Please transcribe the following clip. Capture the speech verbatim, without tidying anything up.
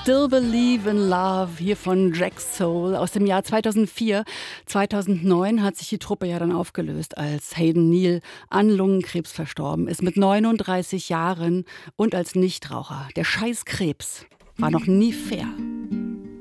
Still Believe in Love, hier von Jack Soul aus dem Jahr zweitausendvier. zweitausendneun hat sich die Truppe ja dann aufgelöst, als Hayden Neal an Lungenkrebs verstorben ist, mit neununddreißig Jahren und als Nichtraucher. Der Scheiß Krebs war noch nie fair.